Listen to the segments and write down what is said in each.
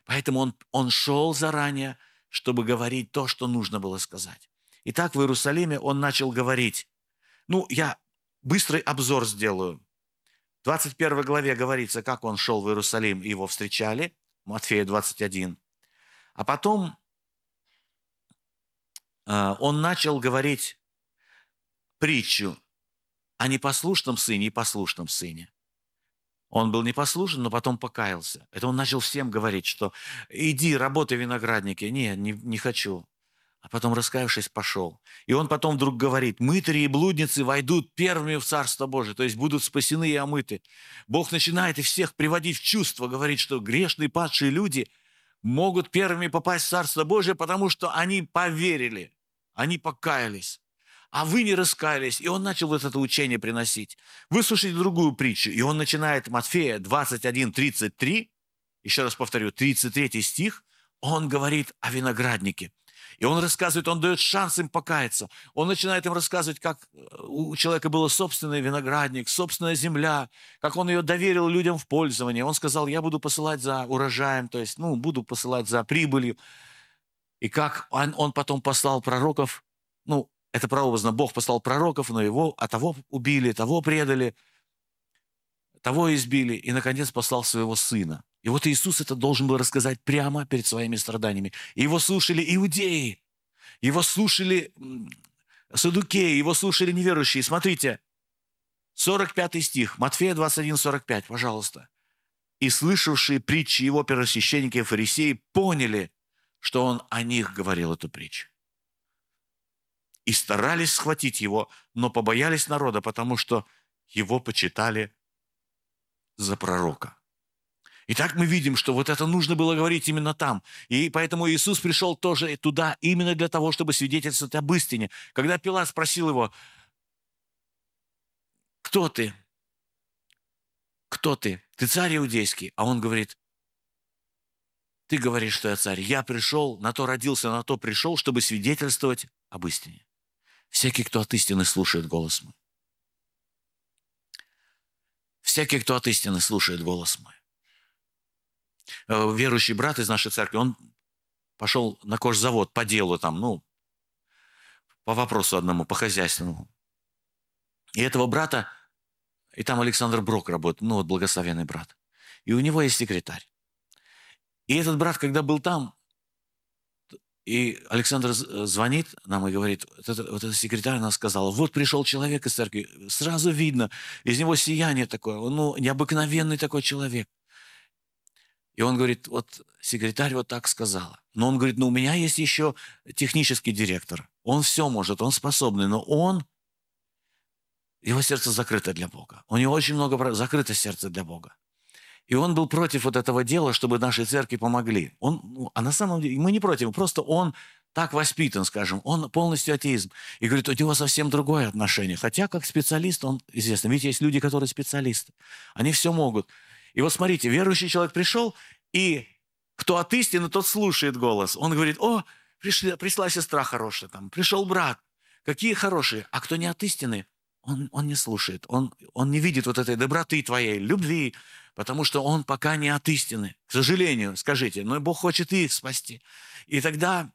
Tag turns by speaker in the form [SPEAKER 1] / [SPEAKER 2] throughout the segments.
[SPEAKER 1] Поэтому он шел заранее, чтобы говорить то, что нужно было сказать. Итак, в Иерусалиме он начал говорить. Я быстрый обзор сделаю. В 21 главе говорится, как он шел в Иерусалим, и его встречали. Матфея 21. А потом он начал говорить притчу о непослушном сыне и послушном сыне. Он был непослушен, но потом покаялся. Это он начал всем говорить, что иди, работай в винограднике. Не хочу. А потом, раскаявшись, пошел. И он потом вдруг говорит: мытари и блудницы войдут первыми в Царство Божие, то есть будут спасены и омыты. Бог начинает их всех приводить в чувство, говорит, что грешные, падшие люди могут первыми попасть в Царство Божие, потому что они поверили, они покаялись. А вы не раскаялись. И он начал вот это учение приносить. Выслушайте другую притчу. И он начинает Матфея 21:33, еще раз повторю, 33 стих, он говорит о винограднике. И он рассказывает, он дает шанс им покаяться. Он начинает им рассказывать, как у человека был собственный виноградник, собственная земля, как он ее доверил людям в пользование. Он сказал: я буду посылать за урожаем, то есть, буду посылать за прибылью. И как он потом послал пророков, это прообразно, Бог послал пророков, но его, того убили, того предали, того избили, и, наконец, послал своего сына. И вот Иисус это должен был рассказать прямо перед своими страданиями. И его слушали иудеи, его слушали саддукеи, его слушали неверующие. Смотрите, 45 стих, Матфея 21:45, пожалуйста. «И слышавшие притчи его первосвященники и фарисеи поняли, что он о них говорил эту притчу. И старались схватить его, но побоялись народа, потому что его почитали за пророка». Итак, мы видим, что вот это нужно было говорить именно там. И поэтому Иисус пришел тоже туда именно для того, чтобы свидетельствовать об истине. Когда Пилат спросил его: кто ты? Кто ты? Ты царь иудейский? А он говорит: ты говоришь, что я царь. Я пришел, на то родился, на то пришел, чтобы свидетельствовать об истине. Всякий, кто от истины слушает голос мой. Всякий, кто от истины слушает голос мой. Верующий брат из нашей церкви, он пошел на кожзавод по делу там, по вопросу одному, по хозяйственному. И этого брата, и там Александр Брок работает, благословенный брат. И у него есть секретарь. И этот брат, когда был там, и Александр звонит нам и говорит: вот эта секретарь она сказала: вот пришел человек из церкви, сразу видно, из него сияние такое, необыкновенный такой человек. И он говорит: вот секретарь вот так сказала. Но он говорит: у меня есть еще технический директор. Он все может, он способный, но его сердце закрыто для Бога. У него очень много закрыто сердце для Бога. И он был против вот этого дела, чтобы нашей церкви помогли. А на самом деле мы не против, просто он так воспитан, скажем, он полностью атеизм. И говорит, у него совсем другое отношение. Хотя как специалист он известен. Ведь есть люди, которые специалисты. Они все могут. И вот смотрите, верующий человек пришел, и кто от истины, тот слушает голос. Он говорит: пришла сестра хорошая, пришел брат. Какие хорошие. А кто не от истины, он не слушает. Он не видит вот этой доброты твоей, любви, потому что он пока не от истины. К сожалению, скажите, но Бог хочет их спасти. И тогда,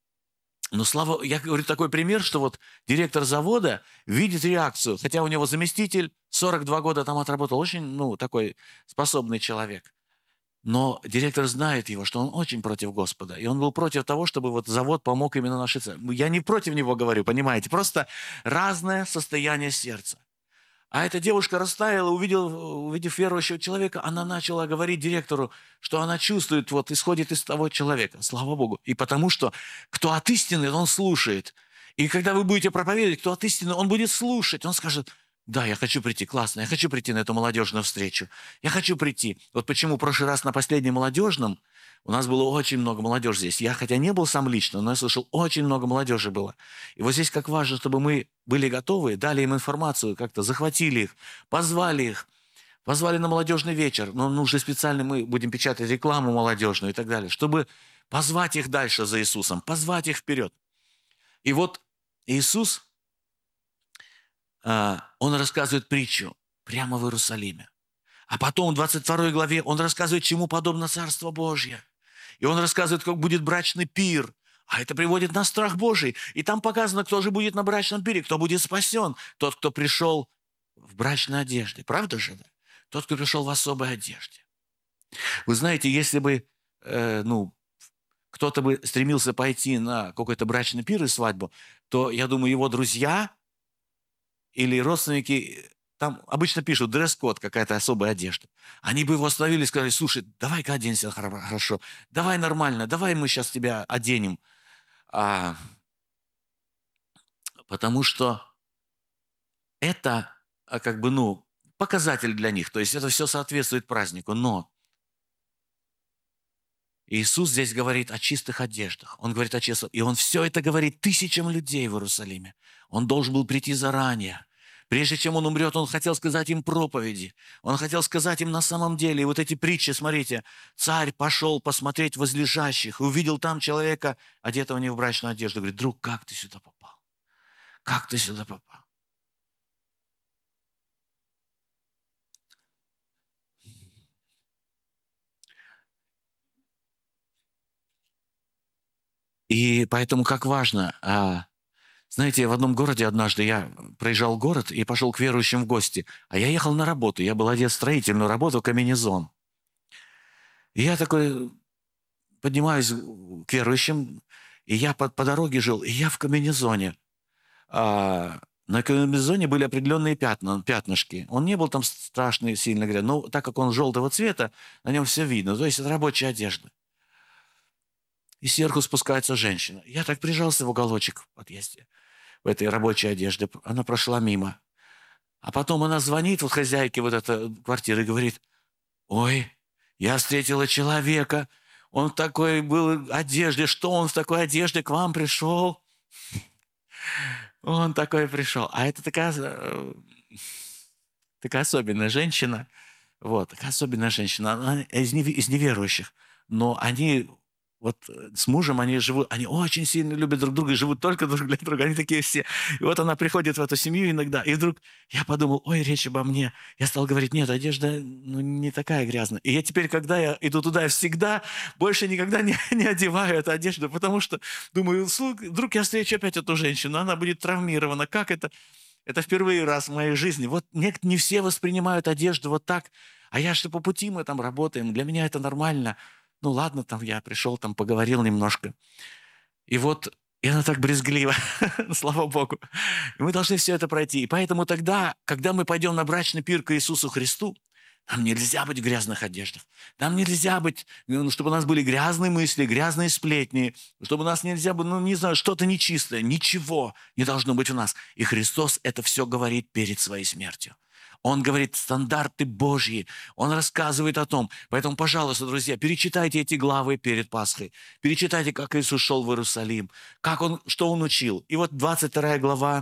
[SPEAKER 1] я говорю такой пример, что вот директор завода видит реакцию, хотя у него заместитель 42 года там отработал, очень, такой способный человек. Но директор знает его, что он очень против Господа. И он был против того, чтобы вот завод помог именно нашей церкви. Я не против него говорю, понимаете? Просто разное состояние сердца. А эта девушка растаяла, увидев верующего человека, она начала говорить директору, что она чувствует, исходит из того человека. Слава Богу. И потому что кто от истины, он слушает. И когда вы будете проповедовать, кто от истины, он будет слушать. Он скажет: да, я хочу прийти, классно, я хочу прийти на эту молодежную встречу. Я хочу прийти. Вот почему в прошлый раз на последнем молодежном у нас было очень много молодежи здесь. Я хотя не был сам лично, но я слышал, очень много молодежи было. И вот здесь как важно, чтобы мы были готовы, дали им информацию, как-то захватили их, позвали на молодежный вечер. Но нужно специально, мы будем печатать рекламу молодежную и так далее, чтобы позвать их дальше за Иисусом, позвать их вперед. И вот Иисус, он рассказывает притчу прямо в Иерусалиме. А потом в 22 главе он рассказывает, чему подобно Царство Божье. И он рассказывает, как будет брачный пир. А это приводит на страх Божий. И там показано, кто же будет на брачном пире, кто будет спасен. Тот, кто пришел в брачной одежде. Правда же? Да? Тот, кто пришел в особой одежде. Вы знаете, если бы, кто-то бы стремился пойти на какой-то брачный пир и свадьбу, то, я думаю, его друзья или родственники, там обычно пишут дресс-код, какая-то особая одежда. Они бы его остановили и сказали: слушай, давай-ка оденься хорошо, давай нормально, давай мы сейчас тебя оденем. Потому что это показатель для них. То есть это все соответствует празднику. Но Иисус здесь говорит о чистых одеждах. Он говорит о чистых. И Он все это говорит тысячам людей в Иерусалиме. Он должен был прийти заранее. Прежде чем Он умрет, Он хотел сказать им проповеди. Он хотел сказать им на самом деле. И вот эти притчи, смотрите. Царь пошел посмотреть возлежащих и увидел там человека, одетого не в брачную одежду. Говорит: друг, как ты сюда попал? Как ты сюда попал? И поэтому как важно. Знаете, в одном городе однажды я проезжал город и пошел к верующим в гости. А я ехал на работу. Я был одет в строительную работу, комбинезон. И я такой поднимаюсь к верующим, и я по дороге жил, и я в комбинезоне. На комбинезоне были определенные пятнышки. Он не был там страшный, сильно грязный, но так как он желтого цвета, на нем все видно. То есть это рабочая одежда. И сверху спускается женщина. Я так прижался в уголочек в подъезде, в этой рабочей одежде. Она прошла мимо. А потом она звонит вот хозяйке вот этой квартиры и говорит: ой, я встретила человека, он в такой был одежде, что он в такой одежде к вам пришел? Он такой пришел. А это такая особенная женщина. Вот, такая особенная женщина. Она из неверующих. Но они вот с мужем, они живут, они очень сильно любят друг друга и живут только друг для друга. Они такие все. И вот она приходит в эту семью иногда, и вдруг я подумал: ой, речь обо мне. Я стал говорить: нет, одежда не такая грязная. И я теперь, когда я иду туда, я всегда больше никогда не одеваю эту одежду, потому что думаю: вдруг я встречу опять эту женщину, она будет травмирована. Как это? Это впервые раз в моей жизни. Вот не все воспринимают одежду вот так. А я что, по пути мы там работаем, для меня это нормально. Ну ладно, там я пришел, там поговорил немножко. И вот, и она так брезглива, слава Богу. И мы должны все это пройти. И поэтому тогда, когда мы пойдем на брачный пир к Иисусу Христу, нам нельзя быть в грязных одеждах. Нам нельзя быть, чтобы у нас были грязные мысли, грязные сплетни, чтобы у нас нельзя было, не знаю, что-то нечистое. Ничего не должно быть у нас. И Христос это все говорит перед своей смертью. Он говорит стандарты Божьи. Он рассказывает о том. Поэтому, пожалуйста, друзья, перечитайте эти главы перед Пасхой. Перечитайте, как Иисус шел в Иерусалим, что Он учил. И вот 22 глава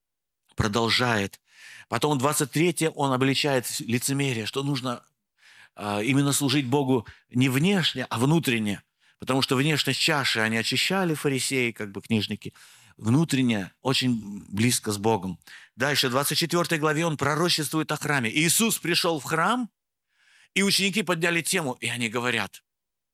[SPEAKER 1] продолжает. Потом 23 он обличает лицемерие, что нужно именно служить Богу не внешне, а внутренне. Потому что внешность чаши они очищали, фарисеи, как бы книжники. Внутренне очень близко с Богом. Дальше, в 24 главе он пророчествует о храме. Иисус пришел в храм, и ученики подняли тему, и они говорят: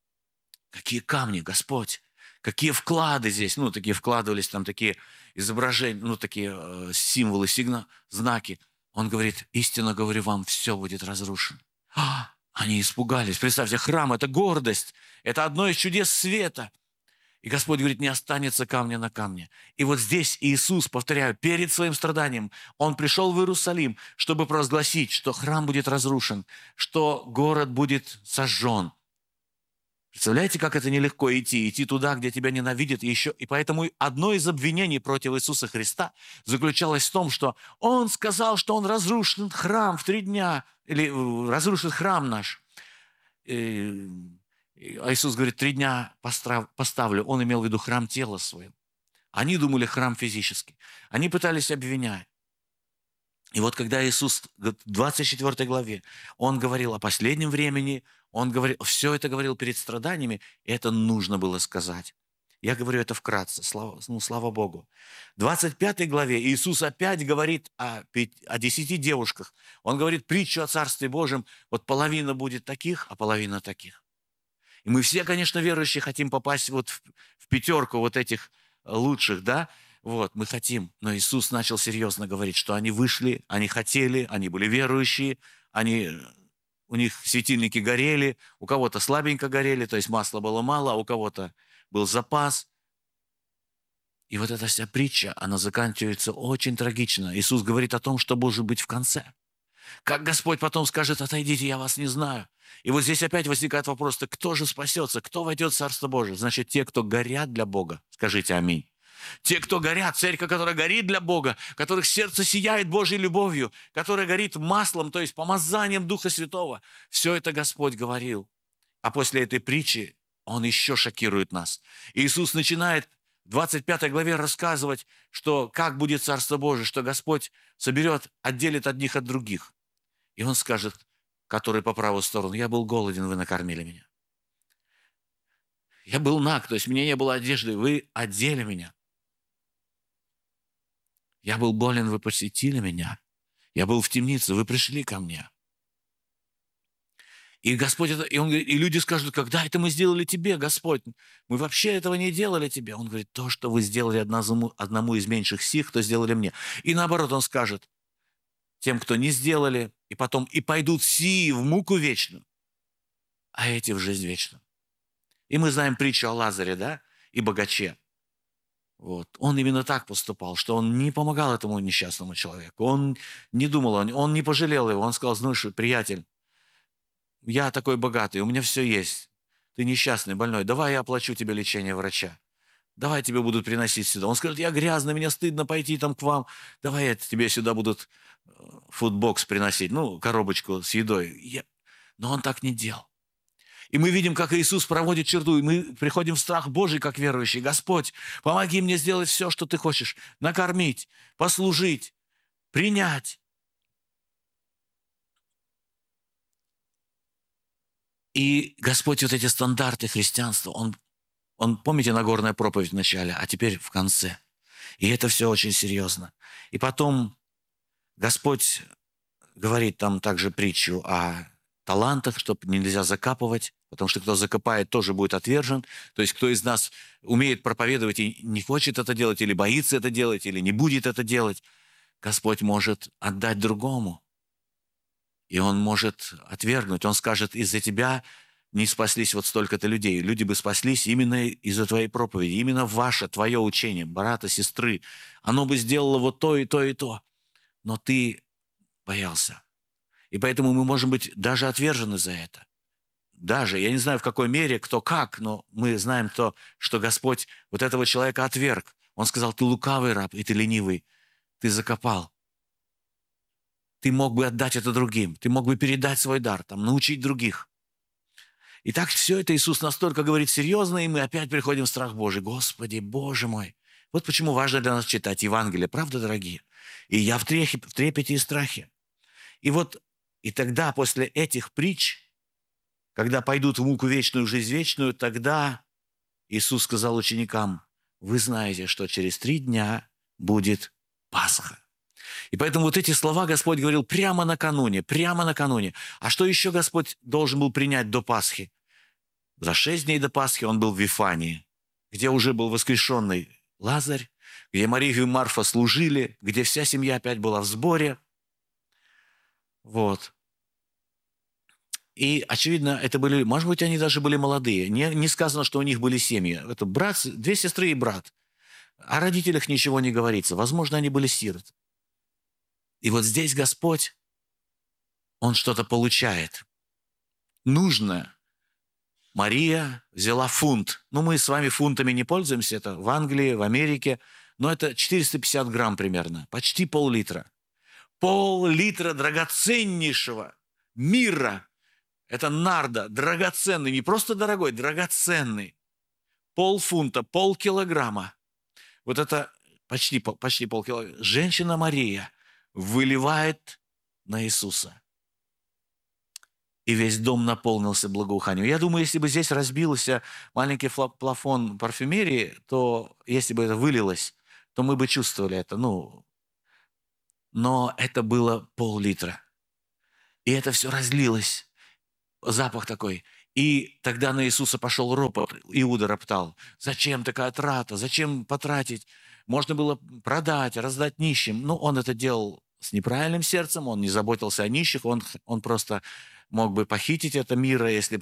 [SPEAKER 1] какие камни, Господь, какие вклады здесь. Ну, такие вкладывались, там такие изображения, ну, такие символы, знаки. Он говорит: истинно говорю вам, все будет разрушено. Они испугались. Представьте, храм – это гордость. Это одно из чудес света. И Господь говорит: не останется камня на камне. И вот здесь Иисус, повторяю, перед своим страданием, Он пришел в Иерусалим, чтобы провозгласить, что храм будет разрушен, что город будет сожжен. Представляете, как это нелегко идти туда, где тебя ненавидят. И поэтому одно из обвинений против Иисуса Христа заключалось в том, что Он сказал, что Он разрушит храм в 3 дня, или разрушит храм наш. А Иисус говорит: 3 дня поставлю. Он имел в виду храм тела своего. Они думали храм физический. Они пытались обвинять. И вот когда Иисус в 24 главе, Он говорил о последнем времени, Он все это говорил перед страданиями, и это нужно было сказать. Я говорю это вкратце, слава Богу. В 25 главе Иисус опять говорит о 10 девушках. Он говорит притчу о Царстве Божьем: вот половина будет таких, а половина таких. И мы все, конечно, верующие, хотим попасть вот в пятерку вот этих лучших, да? Вот, мы хотим. Но Иисус начал серьезно говорить, что они вышли, они хотели, они были верующие, у них светильники горели, у кого-то слабенько горели, то есть масла было мало, а у кого-то был запас. И вот эта вся притча, она заканчивается очень трагично. Иисус говорит о том, что может быть в конце. Как Господь потом скажет: отойдите, я вас не знаю. И вот здесь опять возникает вопрос: так кто же спасется, кто войдет в Царство Божие? Значит, те, кто горят для Бога. Скажите аминь. Те, кто горят, церковь, которая горит для Бога, которых сердце сияет Божьей любовью, которая горит маслом, то есть помазанием Духа Святого. Все это Господь говорил. А после этой притчи Он еще шокирует нас. И Иисус начинает в 25 главе рассказывать, что как будет Царство Божие, что Господь соберет, отделит одних от других. И Он скажет, который по правую сторону: я был голоден, вы накормили меня. Я был наг, то есть у меня не было одежды, вы одели меня. Я был болен, вы посетили меня. Я был в темнице, вы пришли ко мне. И Господь и Он говорит, и люди скажут: когда это мы сделали тебе, Господь? Мы вообще этого не делали тебе. Он говорит: то, что вы сделали одному из меньших сих, то сделали мне. И наоборот, Он скажет тем, кто не сделали, и потом и пойдут сии в муку вечную, а эти в жизнь вечную. И мы знаем притчу о Лазаре, да, и богаче. Вот. Он именно так поступал, что он не помогал этому несчастному человеку. Он не думал, он не пожалел его. Он сказал: знаешь, приятель, я такой богатый, у меня все есть. Ты несчастный, больной. Давай я оплачу тебе лечение врача. Давай тебе будут приносить сюда. Он скажет: я грязный, мне стыдно пойти там к вам. Давай тебе сюда будут фудбокс приносить, коробочку с едой. Но он так не делал. И мы видим, как Иисус проводит черту, и мы приходим в страх Божий, как верующие. Господь, помоги мне сделать все, что Ты хочешь. Накормить, послужить, принять. И Господь вот эти стандарты христианства, Он, помните, Нагорная проповедь в начале, а теперь в конце. И это все очень серьезно. И потом Господь говорит там также притчу о талантах, что нельзя закапывать, потому что кто закопает, тоже будет отвержен. То есть кто из нас умеет проповедовать и не хочет это делать, или боится это делать, или не будет это делать, Господь может отдать другому. И Он может отвергнуть. Он скажет: из-за тебя не спаслись вот столько-то людей. Люди бы спаслись именно из-за твоей проповеди, именно твое учение, брата, сестры. Оно бы сделало вот то и то и то. Но ты боялся. И поэтому мы можем быть даже отвержены за это. Даже, я не знаю, в какой мере, кто как, но мы знаем то, что Господь вот этого человека отверг. Он сказал: ты лукавый раб, и ты ленивый, ты закопал. Ты мог бы отдать это другим, ты мог бы передать свой дар, научить других. И так все это Иисус настолько говорит серьезно, и мы опять приходим в страх Божий. Господи, Боже мой! Вот почему важно для нас читать Евангелие, правда, дорогие? И я в трепете и страхе. И тогда, после этих притч, когда пойдут в муку вечную, жизнь вечную, тогда Иисус сказал ученикам: вы знаете, что через 3 дня будет Пасха. И поэтому вот эти слова Господь говорил прямо накануне, прямо накануне. А что еще Господь должен был принять до Пасхи? За 6 дней до Пасхи Он был в Вифании, где уже был воскрешенный Лазарь, где Мария и Марфа служили, где вся семья опять была в сборе. Вот. И, очевидно, это были, может быть, они даже были молодые. Не сказано, что у них были семьи. Это 2 сестры и брат. О родителях ничего не говорится. Возможно, они были сироты. И вот здесь Господь, Он что-то получает. Нужно. Мария взяла фунт. Мы с вами фунтами не пользуемся. Это в Англии, в Америке. Но это 450 грамм примерно. Почти пол-литра. Пол-литра драгоценнейшего мира. Это нарда, драгоценный, не просто дорогой, драгоценный. Полфунта, полкилограмма. Вот это почти полкилограмма. Женщина Мария выливает на Иисуса. И весь дом наполнился благоуханием. Я думаю, если бы здесь разбился маленький плафон парфюмерии, то если бы это вылилось, то мы бы чувствовали это. Но это было пол-литра. И это все разлилось. Запах такой. И тогда на Иисуса пошел ропот. Иуда роптал: «Зачем такая трата? Зачем потратить? Можно было продать, раздать нищим». Но он это делал с неправильным сердцем, он не заботился о нищих, он просто мог бы похитить это мира, если